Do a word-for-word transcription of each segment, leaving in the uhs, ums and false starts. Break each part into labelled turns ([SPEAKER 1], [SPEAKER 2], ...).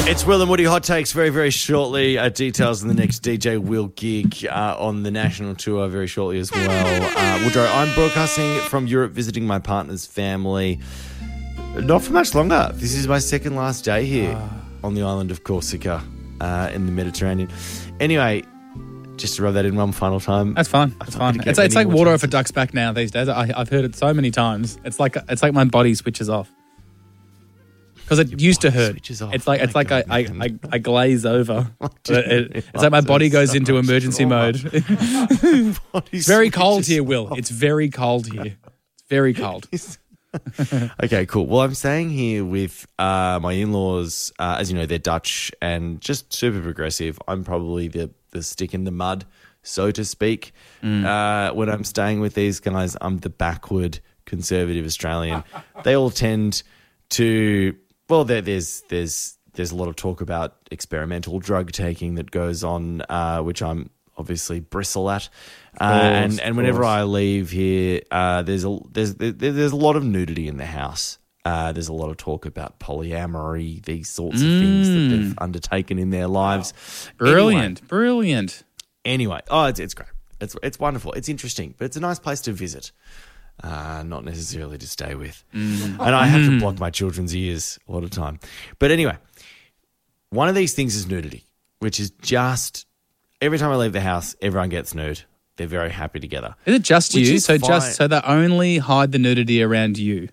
[SPEAKER 1] It's Will and Woody Hot Takes very, very shortly. Uh, details on the next D J Will gig uh, on the national tour very shortly as well. Uh, Woodrow, I'm broadcasting from Europe, visiting my partner's family. Not for much longer. This is my second last day here uh. on the island of Corsica uh, in the Mediterranean. Anyway, just to rub that in one final time.
[SPEAKER 2] That's fine. That's fine. It's, it's like water off a duck's back now these days. I, I've heard it so many times. It's like it's like my body switches off. Because it Your used to hurt. It's like it's like I, I, I, I glaze over. It, it, it's like my body goes so into emergency trauma. mode. It's very cold here, Will. Off. It's very cold here. It's very cold.
[SPEAKER 1] Okay, cool. Well, I'm staying here with uh, my in-laws. Uh, as you know, they're Dutch and just super progressive. I'm probably the, the stick in the mud, so to speak. Mm. Uh, when I'm staying with these guys, I'm the backward conservative Australian. They all tend to... Well, there, there's there's there's a lot of talk about experimental drug taking that goes on, uh, which I'm obviously bristle at. Uh, course, and and whenever I leave here, uh, there's a there's there's a lot of nudity in the house. Uh, there's a lot of talk about polyamory, these sorts mm. of things that they've undertaken in their lives.
[SPEAKER 2] Brilliant,
[SPEAKER 1] anyway,
[SPEAKER 2] brilliant.
[SPEAKER 1] Anyway, oh, it's it's great. It's it's wonderful. It's interesting, but it's a nice place to visit. Uh, not necessarily to stay with. Mm. And I have to block my children's ears a lot of time. But anyway, one of these things is nudity, which is just every time I leave the house, everyone gets nude. They're very happy together.
[SPEAKER 2] Is it just you? So fine. just so they only hide the nudity around you?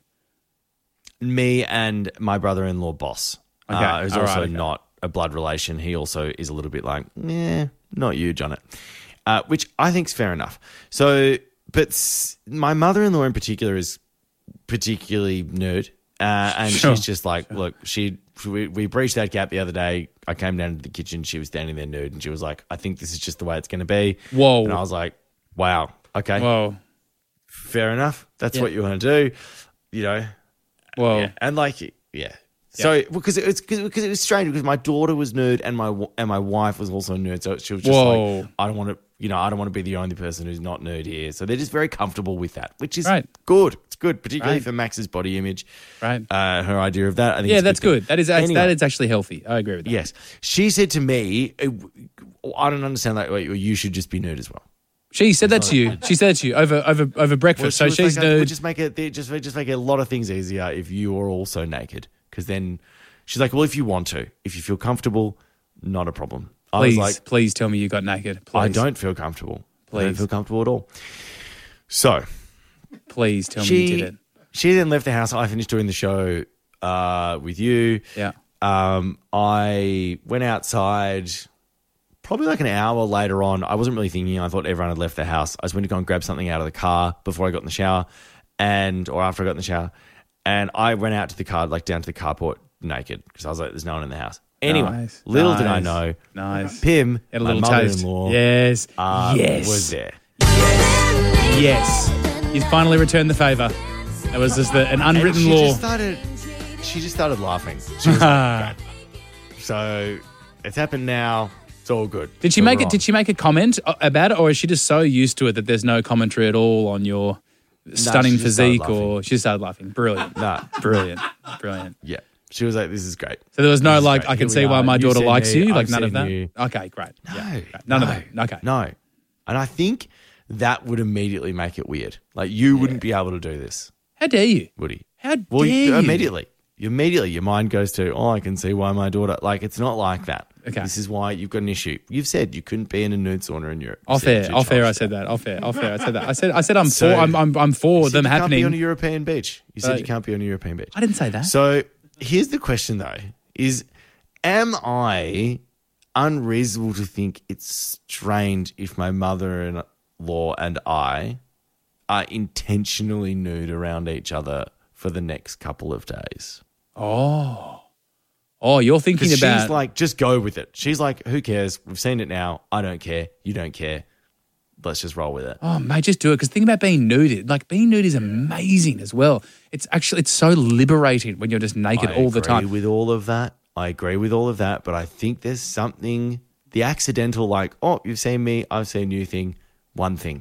[SPEAKER 1] Me and my brother-in-law boss, okay. uh, who's All also right, okay. not a blood relation. He also is a little bit like, nah, not you, Jonnet, uh, which I think is fair enough. So... But my mother-in-law in particular is particularly nude, uh, and sure. she's just like, look, she we, we breached that gap the other day. I came down to the kitchen, she was standing there nude, and she was like, I think this is just the way it's going to be.
[SPEAKER 2] Whoa.
[SPEAKER 1] And I was like, wow, okay.
[SPEAKER 2] Whoa.
[SPEAKER 1] Fair enough. That's yeah. what you want to do, you know.
[SPEAKER 2] Whoa.
[SPEAKER 1] Yeah. And like, yeah. So because it was because it was strange because my daughter was nude and my and my wife was also nude, so she was just
[SPEAKER 2] Whoa.
[SPEAKER 1] like, I don't want to, you know, I don't want to be the only person who's not nude here. So they're just very comfortable with that, which is
[SPEAKER 2] right.
[SPEAKER 1] good. It's good, particularly
[SPEAKER 2] right.
[SPEAKER 1] for Max's body image.
[SPEAKER 2] Right.
[SPEAKER 1] Uh, her idea of that, I think.
[SPEAKER 2] Yeah,
[SPEAKER 1] is
[SPEAKER 2] that's good. good. That is
[SPEAKER 1] anyway,
[SPEAKER 2] that is actually healthy. I agree with that.
[SPEAKER 1] Yes, she said to me, I don't understand that. You should just be nude as well.
[SPEAKER 2] She said that to you. She said that to you over over over breakfast.
[SPEAKER 1] Well,
[SPEAKER 2] so she's
[SPEAKER 1] like,
[SPEAKER 2] nude.
[SPEAKER 1] We'll just make it just just make it a lot of things easier if you are also naked, because then. She's like, well, if you want to, if you feel comfortable, not a problem. I
[SPEAKER 2] please,
[SPEAKER 1] was like,
[SPEAKER 2] please tell me you got naked. Please.
[SPEAKER 1] I don't feel comfortable.
[SPEAKER 2] Please.
[SPEAKER 1] I don't feel comfortable at all. So.
[SPEAKER 2] Please tell
[SPEAKER 1] she,
[SPEAKER 2] me you did it.
[SPEAKER 1] She then left the house. I finished doing the show uh, with you.
[SPEAKER 2] Yeah.
[SPEAKER 1] Um, I went outside probably like an hour later on. I wasn't really thinking. I thought everyone had left the house. I just went to go and grab something out of the car before I got in the shower and or after I got in the shower. And I went out to the car, like down to the carport, naked because I was like, there's no one in the house. Anyway,
[SPEAKER 2] nice,
[SPEAKER 1] little
[SPEAKER 2] nice,
[SPEAKER 1] did I know,
[SPEAKER 2] nice.
[SPEAKER 1] Pim,
[SPEAKER 2] Had a
[SPEAKER 1] my
[SPEAKER 2] little
[SPEAKER 1] mother-in-law,
[SPEAKER 2] yes,
[SPEAKER 1] uh,
[SPEAKER 2] yes,
[SPEAKER 1] was there.
[SPEAKER 2] Yes, yes. He's finally returned the favour. That was just the, an unwritten
[SPEAKER 1] she
[SPEAKER 2] law.
[SPEAKER 1] Just started, she just started laughing. She was like, great. So it's happened now. It's all good.
[SPEAKER 2] Did she
[SPEAKER 1] so
[SPEAKER 2] make it? Did she make a comment about it, or is she just so used to it that there's no commentary at all on your stunning
[SPEAKER 1] no,
[SPEAKER 2] physique? Or she started laughing. Brilliant.
[SPEAKER 1] No,
[SPEAKER 2] brilliant, brilliant.
[SPEAKER 1] Yeah. She was like, this is great.
[SPEAKER 2] So there was no, like,
[SPEAKER 1] great.
[SPEAKER 2] I can
[SPEAKER 1] Here
[SPEAKER 2] see why my daughter likes
[SPEAKER 1] me,
[SPEAKER 2] you? Like,
[SPEAKER 1] I've
[SPEAKER 2] none of that?
[SPEAKER 1] You.
[SPEAKER 2] Okay, great.
[SPEAKER 1] No.
[SPEAKER 2] Yeah, great. None
[SPEAKER 1] no,
[SPEAKER 2] of that. Okay.
[SPEAKER 1] No. And I think that would immediately make it weird. Like, you yeah. wouldn't be able to do this.
[SPEAKER 2] How dare you?
[SPEAKER 1] Would he?
[SPEAKER 2] How dare
[SPEAKER 1] well,
[SPEAKER 2] you?
[SPEAKER 1] Immediately. Immediately, your mind goes to, oh, I can see why my daughter... Like, it's not like that.
[SPEAKER 2] Okay.
[SPEAKER 1] This is why you've got an issue. You've said you couldn't be in a nude sauna in Europe.
[SPEAKER 2] Off air, off air, I said that. Off air, off air, I said that. I said, I said, I'm
[SPEAKER 1] so,
[SPEAKER 2] for, I'm, I'm, I'm for them
[SPEAKER 1] you
[SPEAKER 2] happening.
[SPEAKER 1] You can't be on a European beach. You said
[SPEAKER 2] uh,
[SPEAKER 1] you can't be on a European beach.
[SPEAKER 2] I didn't say that.
[SPEAKER 1] So here's the question, though: is am I unreasonable to think it's strange if my mother-in-law and I are intentionally nude around each other for the next couple of days?
[SPEAKER 2] Oh. Oh, you're thinking about...
[SPEAKER 1] she's like, just go with it. She's like, who cares? We've seen it now. I don't care. You don't care. Let's just roll with it.
[SPEAKER 2] Oh, mate, just do it. Because think about being nude. Like, being nude is amazing as well. It's actually, it's so liberating when you're just naked
[SPEAKER 1] I
[SPEAKER 2] all the time.
[SPEAKER 1] I agree with all of that. I agree with all of that. But I think there's something, the accidental, like, oh, you've seen me, I've seen you thing, one thing.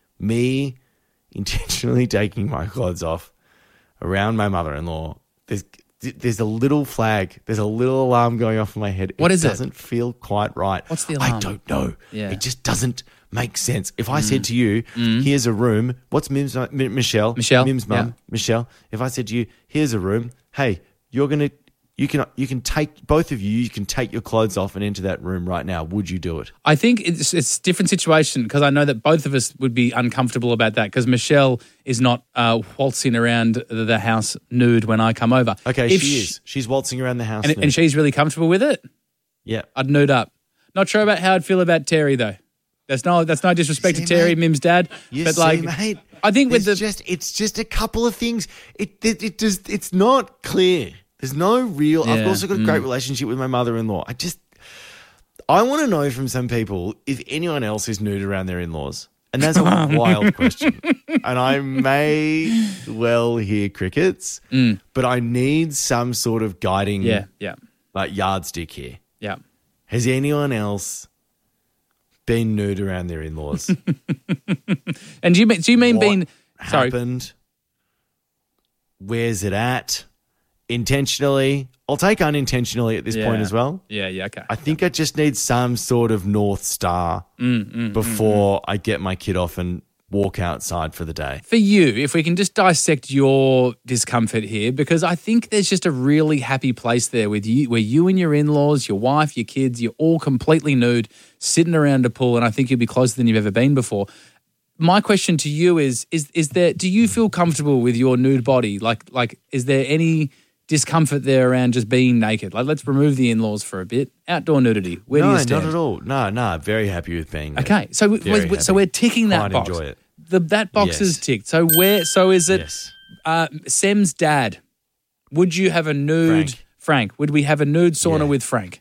[SPEAKER 1] Me intentionally taking my clothes off around my mother-in-law, there's... there's a little flag. There's a little alarm going off in my head.
[SPEAKER 2] What
[SPEAKER 1] it
[SPEAKER 2] is it?
[SPEAKER 1] doesn't feel quite right.
[SPEAKER 2] What's the alarm?
[SPEAKER 1] I don't know.
[SPEAKER 2] Yeah.
[SPEAKER 1] It just doesn't make sense. If I said to you, here's a room. What's Mim's mu- M- Michelle?
[SPEAKER 2] Michelle,
[SPEAKER 1] Mim's mum.
[SPEAKER 2] yeah.
[SPEAKER 1] Michelle. If I said to you, here's a room. Hey, you're going to, you can, you can take, both of you, you can take your clothes off and enter that room right now. Would you do it?
[SPEAKER 2] I think it's it's a different situation because I know that both of us would be uncomfortable about that because Michelle is not uh, waltzing around the the house nude when I come over.
[SPEAKER 1] Okay,
[SPEAKER 2] If
[SPEAKER 1] she is. She's waltzing around the house.
[SPEAKER 2] And,
[SPEAKER 1] nude.
[SPEAKER 2] and she's really comfortable with it.
[SPEAKER 1] yeah.
[SPEAKER 2] I'd nude up. Not sure about how I'd feel about Terry though. That's no that's no disrespect
[SPEAKER 1] See,
[SPEAKER 2] to Terry,
[SPEAKER 1] mate?
[SPEAKER 2] Mim's dad,
[SPEAKER 1] You
[SPEAKER 2] but
[SPEAKER 1] see,
[SPEAKER 2] like
[SPEAKER 1] mate,
[SPEAKER 2] I think with
[SPEAKER 1] there's
[SPEAKER 2] the
[SPEAKER 1] just it's just a couple of things. It it, it just it's not clear. There's no real. I've
[SPEAKER 2] Yeah,
[SPEAKER 1] also got a great relationship with my mother-in-law. I just I want to know from some people if anyone else is nude around their in-laws, and that's a wild question. And I may well hear crickets, but I need some sort of guiding,
[SPEAKER 2] yeah yeah
[SPEAKER 1] like yardstick here.
[SPEAKER 2] yeah.
[SPEAKER 1] Has anyone else been nude around their in-laws?
[SPEAKER 2] And do you mean do you mean
[SPEAKER 1] What
[SPEAKER 2] being sorry?
[SPEAKER 1] happened? Where's it at? Intentionally? I'll take unintentionally at this
[SPEAKER 2] Yeah.
[SPEAKER 1] point as well.
[SPEAKER 2] Yeah yeah okay.
[SPEAKER 1] I think I just need some sort of North Star
[SPEAKER 2] Mm,
[SPEAKER 1] before I get my kid off and walk outside for the day.
[SPEAKER 2] For you, if we can just dissect your discomfort here, because I think there's just a really happy place there with you, where you and your in-laws, your wife, your kids, you're all completely nude, sitting around a pool, and I think you'll be closer than you've ever been before. My question to you is: is is there? Do you feel comfortable with your nude body? Like, like, is there any discomfort there around just being naked? Like, let's remove the in-laws for a bit. Outdoor nudity. Where
[SPEAKER 1] no,
[SPEAKER 2] do you stand?
[SPEAKER 1] not at all. No, no, very happy with being there.
[SPEAKER 2] Okay, so we-
[SPEAKER 1] Very
[SPEAKER 2] we- so
[SPEAKER 1] happy.
[SPEAKER 2] we're ticking that
[SPEAKER 1] Quite
[SPEAKER 2] box.
[SPEAKER 1] enjoy it.
[SPEAKER 2] The, that box is
[SPEAKER 1] Yes.
[SPEAKER 2] ticked. So where? So is it?
[SPEAKER 1] Yes.
[SPEAKER 2] Uh, Sem's dad, would you have a nude
[SPEAKER 1] Frank.
[SPEAKER 2] Frank? Would we have a nude sauna
[SPEAKER 1] Yeah.
[SPEAKER 2] with Frank?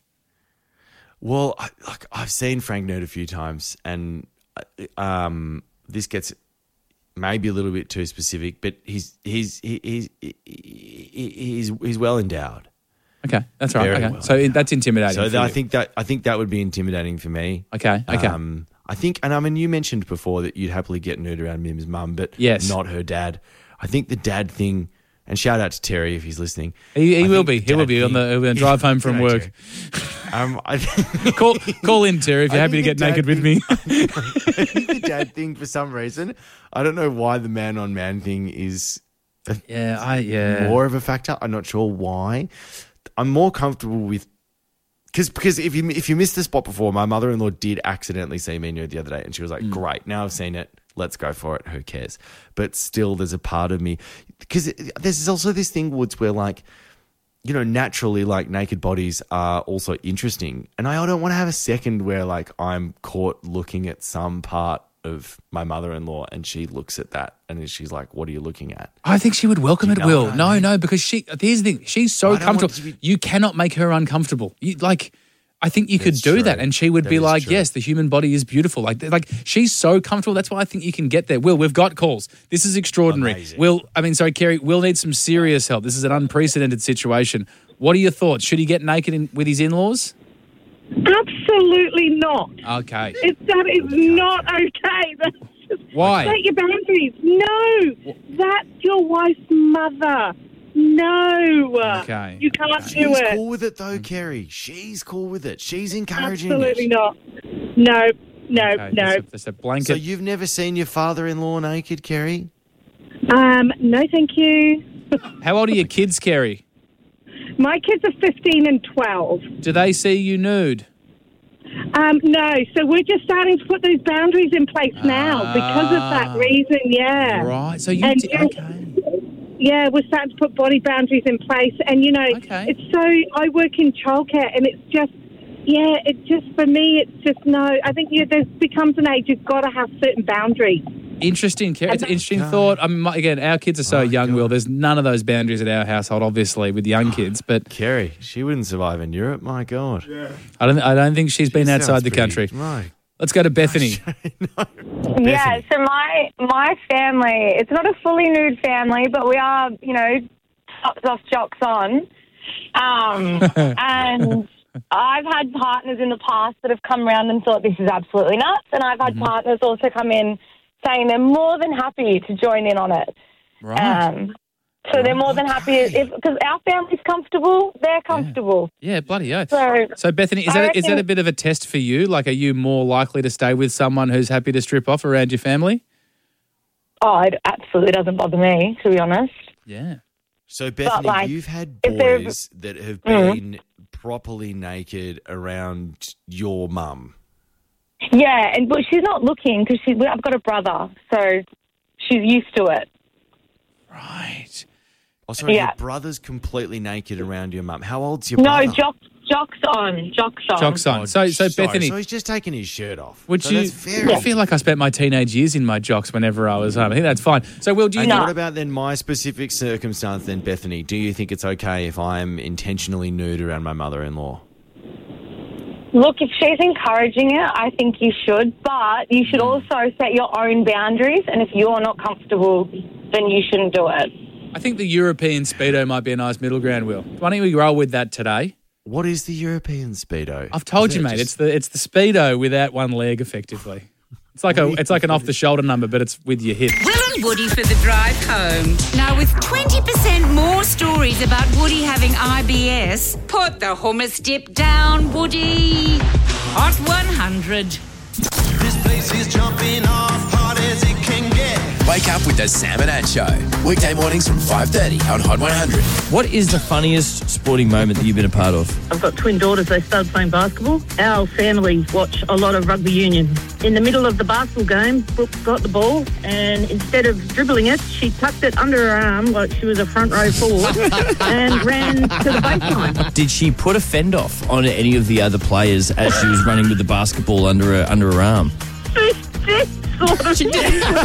[SPEAKER 1] Well, I, like I've seen Frank nude a few times, and uh, um, this gets maybe a little bit too specific, but he's he's he- he's he- he's he's well endowed.
[SPEAKER 2] Okay, that's right.
[SPEAKER 1] Very
[SPEAKER 2] Okay,
[SPEAKER 1] well
[SPEAKER 2] so it, that's intimidating.
[SPEAKER 1] So
[SPEAKER 2] for
[SPEAKER 1] that, I
[SPEAKER 2] you.
[SPEAKER 1] think that I think that would be intimidating for me.
[SPEAKER 2] Okay, okay.
[SPEAKER 1] Um, I think, and I mean, you mentioned before that you'd happily get nude around Mim's mum, but
[SPEAKER 2] Yes.
[SPEAKER 1] not her dad. I think the dad thing, and shout out to Terry if he's listening.
[SPEAKER 2] he he
[SPEAKER 1] I
[SPEAKER 2] will
[SPEAKER 1] think
[SPEAKER 2] be.
[SPEAKER 1] the
[SPEAKER 2] He will
[SPEAKER 1] dad
[SPEAKER 2] be on the,
[SPEAKER 1] thing-
[SPEAKER 2] he'll be on the drive home from
[SPEAKER 1] G'day,
[SPEAKER 2] work.
[SPEAKER 1] Terry. Um, I
[SPEAKER 2] call call in, Terry, if you're
[SPEAKER 1] I
[SPEAKER 2] happy to
[SPEAKER 1] think
[SPEAKER 2] get
[SPEAKER 1] the
[SPEAKER 2] naked
[SPEAKER 1] dad
[SPEAKER 2] with me.
[SPEAKER 1] I think the dad thing, for some reason, I don't know why the man on man thing is
[SPEAKER 2] yeah, I yeah.
[SPEAKER 1] more of a factor. I'm not sure why. I'm more comfortable with because because if you if you missed the spot before, my mother in law did accidentally see me nude the other day, and she was like,
[SPEAKER 2] Mm.
[SPEAKER 1] "Great, now I've seen it. Let's go for it. Who cares?" But still, there's a part of me because there's also this thing, Woods, where like, you know, naturally, like naked bodies are also interesting, and I don't want to have a second where like I'm caught looking at some part of my mother-in-law and she looks at that and she's like, "What are you looking at?"
[SPEAKER 2] I think she would welcome it,
[SPEAKER 1] know
[SPEAKER 2] Will.
[SPEAKER 1] what I
[SPEAKER 2] No,
[SPEAKER 1] mean?
[SPEAKER 2] no, because she. Here's the thing. She's so
[SPEAKER 1] I don't want
[SPEAKER 2] comfortable.
[SPEAKER 1] it to be-
[SPEAKER 2] You cannot make her uncomfortable. You like. I think you could
[SPEAKER 1] That's
[SPEAKER 2] do
[SPEAKER 1] true.
[SPEAKER 2] that, and she would
[SPEAKER 1] That
[SPEAKER 2] be
[SPEAKER 1] is
[SPEAKER 2] like,
[SPEAKER 1] true.
[SPEAKER 2] "Yes, the human body is beautiful." Like, like she's so comfortable. That's why I think you can get there. Will, we've got calls. This is extraordinary.
[SPEAKER 1] Amazing.
[SPEAKER 2] Will, I mean, sorry, Kerry. Will needs some serious help. This is an unprecedented situation. What are your thoughts? Should he get naked in, with his in-laws?
[SPEAKER 3] Absolutely not.
[SPEAKER 2] Okay.
[SPEAKER 3] It's, that is not okay. That's just
[SPEAKER 2] Why?
[SPEAKER 3] Set your boundaries. No, that's your wife's mother. No,
[SPEAKER 2] Okay.
[SPEAKER 3] you can't
[SPEAKER 1] She's
[SPEAKER 3] do it.
[SPEAKER 1] cool with it though, Kerry. She's cool with it. She's encouraging
[SPEAKER 3] Absolutely
[SPEAKER 1] it.
[SPEAKER 3] not. No, no,
[SPEAKER 2] Okay,
[SPEAKER 3] no.
[SPEAKER 2] That's a, that's a blanket.
[SPEAKER 1] So you've never seen your father-in-law naked, Kerry?
[SPEAKER 3] Um, no, thank you.
[SPEAKER 2] How old are your kids, Kerry?
[SPEAKER 3] My kids are fifteen and twelve.
[SPEAKER 2] Do they see you nude?
[SPEAKER 3] Um, no, so we're just starting to put those boundaries in place now because of
[SPEAKER 2] Ah.
[SPEAKER 3] that reason. Yeah.
[SPEAKER 2] Right. So you.
[SPEAKER 3] And
[SPEAKER 2] d-
[SPEAKER 3] you-
[SPEAKER 2] okay.
[SPEAKER 3] Yeah, we're starting to put body boundaries in place. And, you know,
[SPEAKER 2] Okay.
[SPEAKER 3] it's so, I work in childcare and it's just, yeah, it just, for me, it's just no. I think yeah, there becomes an age you've got to have certain boundaries.
[SPEAKER 2] Interesting. Kerry. It's an interesting
[SPEAKER 1] Okay.
[SPEAKER 2] thought. I mean, my- again, our kids are so
[SPEAKER 1] Oh,
[SPEAKER 2] young,
[SPEAKER 1] God.
[SPEAKER 2] Will. There's none of those boundaries at our household, obviously, with young kids. But
[SPEAKER 1] Kerry, she wouldn't survive in Europe. My God.
[SPEAKER 2] I don't. I don't think she's been
[SPEAKER 1] Sounds
[SPEAKER 2] outside the
[SPEAKER 1] pretty-
[SPEAKER 2] country.
[SPEAKER 1] Right.
[SPEAKER 2] Let's go to Bethany.
[SPEAKER 4] Yeah, so my my family, it's not a fully nude family, but we are, you know, tops off, jocks on. Um, and I've had partners in the past that have come around and thought this is absolutely nuts, and I've had
[SPEAKER 2] Mm-hmm.
[SPEAKER 4] partners also come in saying they're more than happy to join in on it.
[SPEAKER 2] Right.
[SPEAKER 4] Um, So they're more than happy if because our family's comfortable, they're comfortable.
[SPEAKER 2] Yeah, yeah bloody oath.
[SPEAKER 4] So,
[SPEAKER 2] so Bethany, is
[SPEAKER 4] I
[SPEAKER 2] that, is
[SPEAKER 4] reckon-
[SPEAKER 2] that a bit of a test for you? Like, are you more likely to stay with someone who's happy to strip off around your family?
[SPEAKER 4] Oh, it absolutely doesn't bother me, to be honest.
[SPEAKER 2] Yeah.
[SPEAKER 1] So, Bethany,
[SPEAKER 4] like,
[SPEAKER 1] you've had
[SPEAKER 4] if they're-
[SPEAKER 1] boys that have
[SPEAKER 4] Mhm.
[SPEAKER 1] been properly naked around your mum.
[SPEAKER 4] Yeah, and but she's not looking because she's. I've got a brother, so she's used to it.
[SPEAKER 2] Right.
[SPEAKER 1] Oh, sorry,
[SPEAKER 4] Yeah.
[SPEAKER 1] your brother's completely naked around your mum. How old's your
[SPEAKER 4] No,
[SPEAKER 1] brother?
[SPEAKER 4] Jock, Jock's on. Jock's on.
[SPEAKER 2] Jock's on. So, so
[SPEAKER 1] Sorry,
[SPEAKER 2] Bethany,
[SPEAKER 1] So he's just taking his shirt off.
[SPEAKER 2] would
[SPEAKER 1] so
[SPEAKER 2] you?
[SPEAKER 1] That's very...
[SPEAKER 2] I feel like I spent my teenage years in my jocks whenever I was home. I think that's fine. So, Will, do you?
[SPEAKER 1] And
[SPEAKER 4] No.
[SPEAKER 1] what about then my specific circumstance then, Bethany? Do you think it's okay if I'm intentionally nude around my mother-in-law?
[SPEAKER 4] Look, if she's encouraging it, I think you should, but you should also set your own boundaries, and if you're not comfortable, then you shouldn't do it.
[SPEAKER 2] I think the European Speedo might be a nice middle ground, Will. Why don't we roll with that today?
[SPEAKER 1] What is the European Speedo?
[SPEAKER 2] I've told
[SPEAKER 1] Is
[SPEAKER 2] you,
[SPEAKER 1] it
[SPEAKER 2] mate.
[SPEAKER 1] just-
[SPEAKER 2] It's the it's the Speedo without one leg, effectively. It's like a it's like an off the shoulder number, but it's with your hip.
[SPEAKER 5] Will and Woody for the drive home. Now, with twenty percent more stories about Woody having I B S, put the hummus dip down, Woody. Hot one hundred.
[SPEAKER 6] This place is jumping off hard as it can get.
[SPEAKER 7] Wake up with the Sam and Ad Show. Weekday mornings from five thirty on Hot one hundred.
[SPEAKER 8] What is the funniest sporting moment that you've been a part of?
[SPEAKER 9] I've got twin daughters. They started playing basketball. Our family watch a lot of rugby union. In the middle of the basketball game, Brooke got the ball, and instead of dribbling it, she tucked it under her arm like she was a front row forward and ran to the baseline.
[SPEAKER 8] Did she put a fend off on any of the other players as she was running with the basketball under her, under her arm?
[SPEAKER 9] She did, sort of. She did.
[SPEAKER 6] Oh,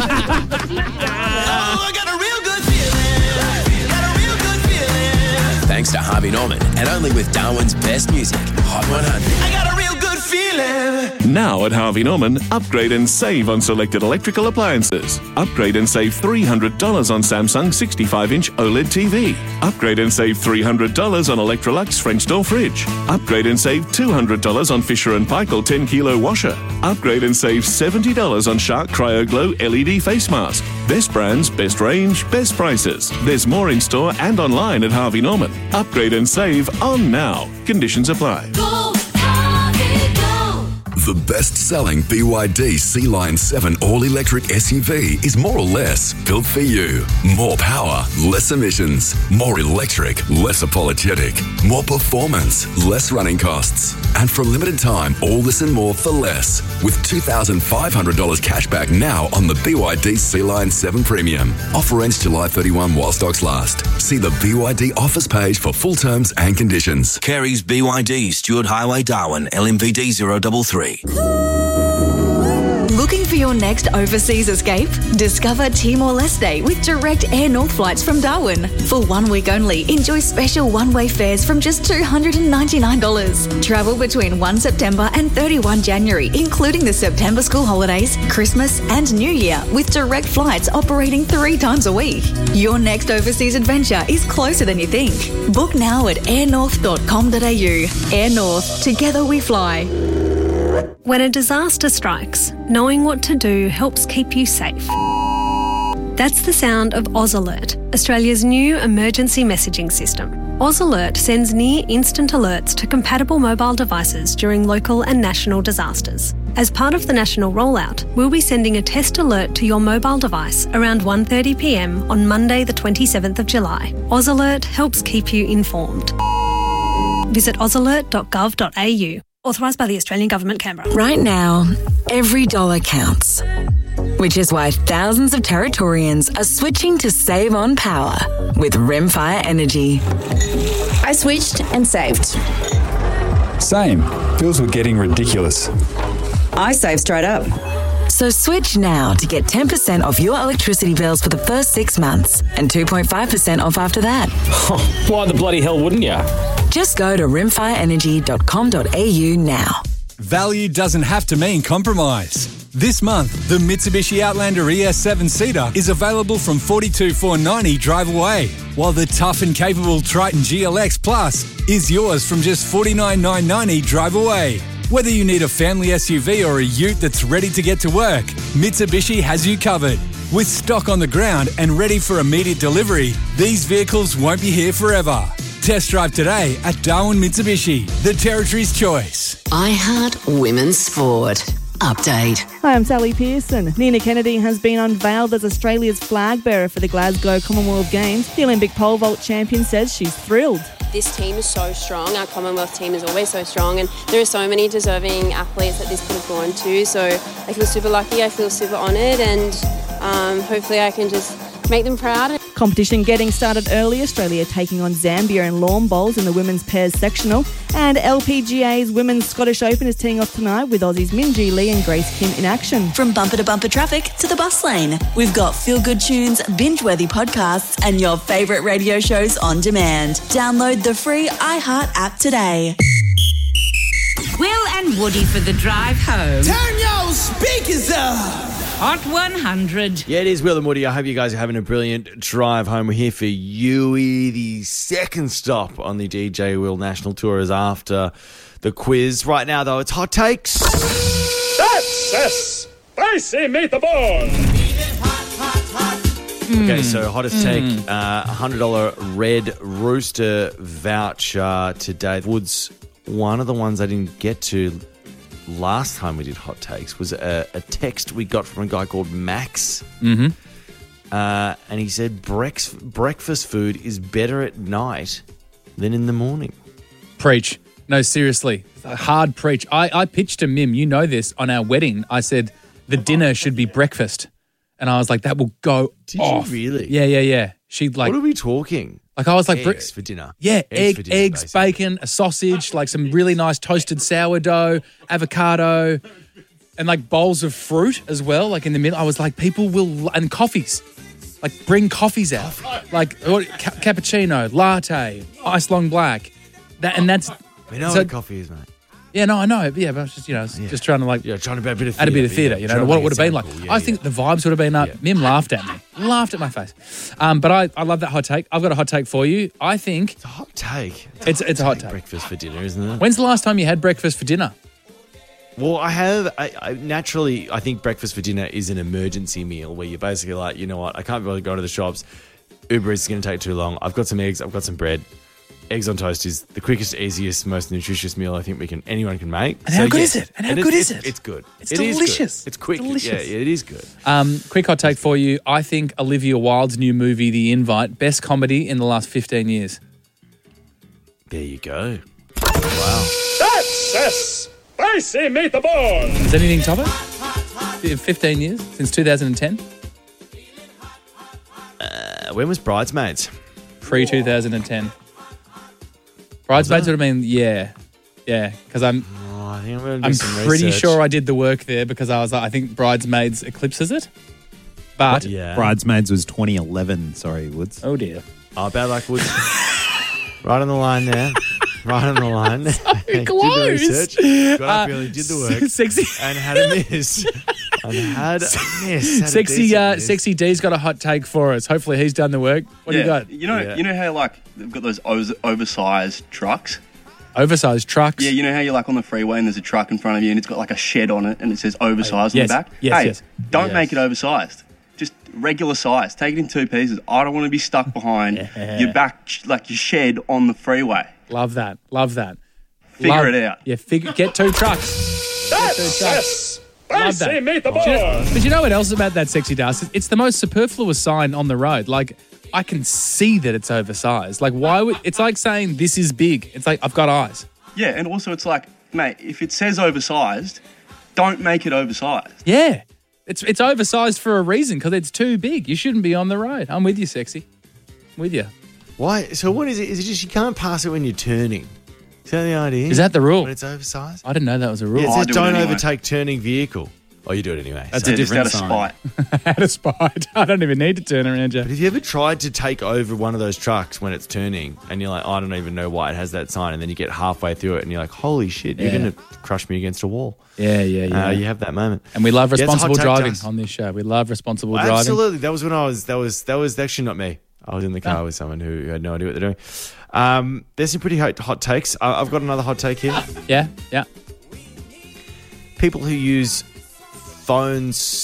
[SPEAKER 6] I got a real good feeling. Got a real good feeling.
[SPEAKER 7] Thanks to Harvey Norman, and only with Darwin's best music, Hot one hundred.
[SPEAKER 6] I got a real good feeling.
[SPEAKER 10] Now at Harvey Norman, upgrade and save on selected electrical appliances. Upgrade and save three hundred dollars on Samsung sixty-five inch OLED T V. Upgrade and save three hundred dollars on Electrolux French door fridge. Upgrade and save two hundred dollars on Fisher and Paykel ten kilo washer. Upgrade and save seventy dollars on Shark Cryo Glow L E D face mask. Best brands, best range, best prices. There's more in store and online at Harvey Norman. Upgrade and save on now. Conditions apply.
[SPEAKER 11] The best-selling B Y D Sea Line seven all-electric S U V is more or less built for you. More power, less emissions. More electric, less apologetic. More performance, less running costs. And for a limited time, all this and more for less. With two thousand five hundred dollars cash back now on the B Y D Sea Line seven Premium. Offer ends July thirty-first while stocks last. See the B Y D offers page for full terms and conditions.
[SPEAKER 12] Carey's B Y D, Stewart Highway, Darwin, L M V D zero three three.
[SPEAKER 13] Looking for your next overseas escape? Discover Timor-Leste with direct Air North flights from Darwin. For one week only, enjoy special one-way fares from just two hundred ninety-nine dollars. Travel between the first of September and thirty-first of January, including the September school holidays, Christmas and New Year, with direct flights operating three times a week. Your next overseas adventure is closer than you think. Book now at air north dot com dot a u. Air North, together we fly.
[SPEAKER 14] When a disaster strikes, knowing what to do helps keep you safe. That's the sound of Oz Alert, Australia's new emergency messaging system. Oz Alert sends near-instant alerts to compatible mobile devices during local and national disasters. As part of the national rollout, we'll be sending a test alert to your mobile device around one thirty p m on Monday the twenty-seventh of July. Oz Alert helps keep you informed. Visit oz alert dot gov dot a u. Authorised by the Australian Government, Canberra.
[SPEAKER 15] Right now, every dollar counts, which is why thousands of Territorians are switching to save on power with Rimfire Energy.
[SPEAKER 16] I switched and saved.
[SPEAKER 17] Same. Bills were getting ridiculous.
[SPEAKER 16] I saved straight up.
[SPEAKER 15] So switch now to get ten percent off your electricity bills for the first six months and two point five percent off after that.
[SPEAKER 8] Why the bloody hell wouldn't you?
[SPEAKER 15] Just go to rimfire energy dot com dot a u now.
[SPEAKER 17] Value doesn't have to mean compromise. This month, the Mitsubishi Outlander E S seven seater is available from forty-two thousand four hundred ninety dollars drive away, while the tough and capable Triton G L X Plus is yours from just forty-nine thousand nine hundred ninety dollars drive away. Whether you need a family S U V or a ute that's ready to get to work, Mitsubishi has you covered. With stock on the ground and ready for immediate delivery, these vehicles won't be here forever. Test drive today at Darwin Mitsubishi, the Territory's choice.
[SPEAKER 18] iHeart Women's Sport. Update.
[SPEAKER 19] Hi, I'm Sally Pearson. Nina Kennedy has been unveiled as Australia's flag bearer for the Glasgow Commonwealth Games. The Olympic pole vault champion says she's thrilled.
[SPEAKER 20] This team is so strong. Our Commonwealth team is always so strong, and there are so many deserving athletes that this could have gone to. So I feel super lucky. I feel super honoured, and um, hopefully I can just make them proud.
[SPEAKER 19] Competition getting started early. Australia taking on Zambia in lawn bowls in the women's pairs sectional. And L P G A's Women's Scottish Open is teeing off tonight with Aussies Minjee Lee and Grace Kim in action.
[SPEAKER 21] From bumper to bumper traffic to the bus lane, we've got feel-good tunes, binge-worthy podcasts and your favourite radio shows on demand. Download the free iHeart app today.
[SPEAKER 5] Will and Woody for the drive home.
[SPEAKER 6] Turn your speakers up.
[SPEAKER 5] Hot one hundred.
[SPEAKER 1] Yeah, it is Will and Woody. I hope you guys are having a brilliant drive home. We're here for Yui. The second stop on the D J Will National Tour is after the quiz. Right now, though, it's Hot Takes.
[SPEAKER 22] That's a spicy meatball.
[SPEAKER 1] Okay, so hottest take, uh, one hundred dollars Red Rooster voucher today. Woods, one of the ones I didn't get to last time we did Hot Takes was a, a text we got from a guy called Max.
[SPEAKER 2] Mm-hmm.
[SPEAKER 1] Uh, and he said brex- breakfast food is better at night than in the morning.
[SPEAKER 2] Preach. No, seriously. A hard preach. I, I pitched to Mim, you know this, on our wedding. I said the dinner should be breakfast. And I was like, that will go
[SPEAKER 1] Did
[SPEAKER 2] off.
[SPEAKER 1] you really?
[SPEAKER 2] Yeah, yeah, yeah. She'd like...
[SPEAKER 1] What are we talking?
[SPEAKER 2] Like I was like...
[SPEAKER 1] Eggs for dinner.
[SPEAKER 2] Yeah,
[SPEAKER 1] Eggs
[SPEAKER 2] egg,
[SPEAKER 1] for dinner,
[SPEAKER 2] eggs,
[SPEAKER 1] basically.
[SPEAKER 2] bacon, a sausage, like some really nice toasted sourdough, avocado, and like bowls of fruit as well, like in the middle. I was like, people will... And coffees. Like bring coffees out. Like what, ca- cappuccino, latte, ice long black. That And that's...
[SPEAKER 1] We know
[SPEAKER 2] so-
[SPEAKER 1] what coffee is, mate.
[SPEAKER 2] Yeah, no, I know. Yeah, but I was just, you know,
[SPEAKER 1] Yeah.
[SPEAKER 2] just trying to like...
[SPEAKER 1] Yeah, trying to add a bit of
[SPEAKER 2] Add a bit
[SPEAKER 1] theatre,
[SPEAKER 2] of theatre,
[SPEAKER 1] yeah.
[SPEAKER 2] you
[SPEAKER 1] Trying
[SPEAKER 2] know,
[SPEAKER 1] to
[SPEAKER 2] what it
[SPEAKER 1] make
[SPEAKER 2] would
[SPEAKER 1] it
[SPEAKER 2] have been
[SPEAKER 1] sound
[SPEAKER 2] like.
[SPEAKER 1] cool. Yeah,
[SPEAKER 2] I
[SPEAKER 1] yeah.
[SPEAKER 2] think the vibes would have been up. Mim laughed at me. Laughed at my face. Um, but I, I love that hot take. I've got a hot take for you. I think... It's
[SPEAKER 1] a hot take.
[SPEAKER 2] It's, it's a hot take.
[SPEAKER 1] Breakfast for dinner, isn't it?
[SPEAKER 2] When's the last time you had breakfast for dinner?
[SPEAKER 1] Well, I have. I, I naturally, I think breakfast for dinner is an emergency meal where you're basically like, you know what, I can't really go to the shops. Uber Eats is going to take too long. I've got some eggs. I've got some bread. Eggs on toast is the quickest, easiest, most nutritious meal I think we can anyone can make.
[SPEAKER 2] And how good is it? And how good
[SPEAKER 1] it's,
[SPEAKER 2] is it?
[SPEAKER 1] It's good.
[SPEAKER 2] It's
[SPEAKER 1] It is good.
[SPEAKER 2] delicious.
[SPEAKER 1] It's quick.
[SPEAKER 2] Delicious.
[SPEAKER 1] Yeah, it is good.
[SPEAKER 2] Um, quick hot take for you. I think Olivia Wilde's new movie, The Invite, best comedy in the last fifteen years.
[SPEAKER 1] There you go. Wow.
[SPEAKER 22] That's a spicy meatball.
[SPEAKER 2] Does anything top it? In fifteen years? Since two thousand ten?
[SPEAKER 1] Uh, when was Bridesmaids?
[SPEAKER 2] Pre two thousand ten. Bridesmaids would have been, yeah. Yeah, because I'm
[SPEAKER 1] Oh, I think I'm going to do
[SPEAKER 2] I'm
[SPEAKER 1] some
[SPEAKER 2] pretty
[SPEAKER 1] research.
[SPEAKER 2] sure I did the work there because I was like, I think Bridesmaids eclipses it. But
[SPEAKER 1] Yeah.
[SPEAKER 23] Bridesmaids was twenty eleven. Sorry, Woods.
[SPEAKER 2] Oh dear.
[SPEAKER 1] Oh, bad luck, Woods. Right on the line there. Right on the line. Did
[SPEAKER 2] close.
[SPEAKER 1] the research. Got up
[SPEAKER 2] Uh,
[SPEAKER 1] early, did the work.
[SPEAKER 2] Sexy.
[SPEAKER 1] And had a miss. and had a miss. Had a
[SPEAKER 2] Sexy,
[SPEAKER 1] decent
[SPEAKER 2] uh,
[SPEAKER 1] miss.
[SPEAKER 2] Sexy D's got a hot take for us. Hopefully he's done the work. What
[SPEAKER 24] yeah.
[SPEAKER 2] do you got?
[SPEAKER 24] You know,
[SPEAKER 1] Yeah.
[SPEAKER 24] you know how like they've got those o- oversized trucks.
[SPEAKER 2] Oversized trucks.
[SPEAKER 24] Yeah, you know how you're like on the freeway and there's a truck in front of you and it's got like a shed on it and it says oversized
[SPEAKER 2] Yes,
[SPEAKER 24] on the back.
[SPEAKER 2] yes,
[SPEAKER 24] hey,
[SPEAKER 2] yes.
[SPEAKER 24] don't
[SPEAKER 1] Yes.
[SPEAKER 24] make it oversized. Just regular size. Take it in two pieces. I don't want to be stuck behind
[SPEAKER 2] Yeah.
[SPEAKER 24] your back, like your shed on the freeway.
[SPEAKER 2] Love that. Love that.
[SPEAKER 24] Figure
[SPEAKER 2] Love-
[SPEAKER 24] it out.
[SPEAKER 2] Yeah, figure, get two trucks.
[SPEAKER 22] That's
[SPEAKER 2] Get two
[SPEAKER 22] a
[SPEAKER 2] trucks. Love
[SPEAKER 22] spicy
[SPEAKER 2] that.
[SPEAKER 22] meatball.
[SPEAKER 2] Do you know- but you know what else about that Sexy Dust? It's the most superfluous sign on the road. Like, I can see that it's oversized. Like, why would... It's like saying, this is big. It's like, I've got eyes.
[SPEAKER 24] Yeah, and also it's like, mate, if it says oversized, don't make it oversized.
[SPEAKER 2] Yeah. It's it's oversized for a reason because it's too big. You shouldn't be on the road. I'm with you, Sexy. I'm with you.
[SPEAKER 1] Why? So what is it? Is it just you can't pass it when you're turning? Is that the idea?
[SPEAKER 2] Is that the rule?
[SPEAKER 1] When it's oversized?
[SPEAKER 2] I didn't know that was a rule.
[SPEAKER 1] Yeah, it
[SPEAKER 24] I
[SPEAKER 1] says
[SPEAKER 24] do it
[SPEAKER 1] don't
[SPEAKER 24] anyway.
[SPEAKER 1] overtake turning vehicle. Oh, you do it anyway.
[SPEAKER 2] That's
[SPEAKER 1] So-
[SPEAKER 2] a
[SPEAKER 24] Yeah, just
[SPEAKER 2] different
[SPEAKER 24] out of
[SPEAKER 2] sign.
[SPEAKER 24] spite.
[SPEAKER 2] Out of spite. I don't even need to turn around,
[SPEAKER 1] But
[SPEAKER 2] you.
[SPEAKER 1] have you ever tried to take over one of those trucks when it's turning and you're like, I don't even know why it has that sign, and then you get halfway through it and you're like, holy shit, you're
[SPEAKER 2] Yeah.
[SPEAKER 1] going to crush me against a wall.
[SPEAKER 2] Yeah, yeah, yeah.
[SPEAKER 1] Uh, you have that moment.
[SPEAKER 2] And we love
[SPEAKER 1] Yeah, it's a hot
[SPEAKER 2] responsible
[SPEAKER 1] take,
[SPEAKER 2] driving
[SPEAKER 1] Jess.
[SPEAKER 2] on this show. We love responsible
[SPEAKER 1] Well,
[SPEAKER 2] driving.
[SPEAKER 1] absolutely. That was when I was, that was, that was actually not me. I was in the car
[SPEAKER 2] Oh.
[SPEAKER 1] with someone who, who had no idea what they're doing. Um, there's some pretty hot, hot takes. I, I've got another hot take here.
[SPEAKER 2] Yeah, yeah.
[SPEAKER 1] People who use phones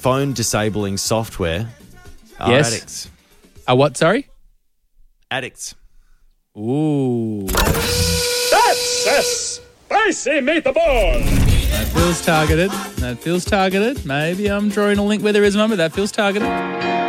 [SPEAKER 1] phone disabling software are
[SPEAKER 2] Yes.
[SPEAKER 1] addicts.
[SPEAKER 2] A what, sorry?
[SPEAKER 1] Addicts.
[SPEAKER 2] Ooh.
[SPEAKER 22] That's a spicy meatball.
[SPEAKER 2] That feels targeted. That feels targeted. Maybe I'm drawing a link where there is one, but that feels targeted.